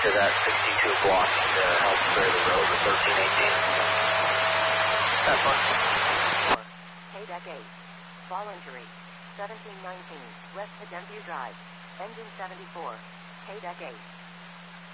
to that 62 block to help clear the road with 1318. That's fine. K-Deck 8. Voluntary. 1719. West Denview Drive. Engine 74. K-Deck 8.